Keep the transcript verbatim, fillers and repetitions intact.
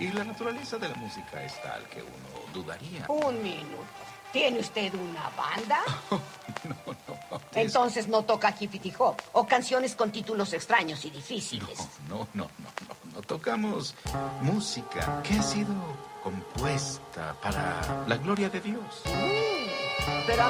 Y la naturaleza de la música es tal que uno dudaría. Un minuto. ¿Tiene usted una banda? Oh, no, no, no. Entonces no toca hippity hop o canciones con títulos extraños y difíciles. No, no, no, no, no. No tocamos música que ha sido compuesta para la gloria de Dios. Mm, pero a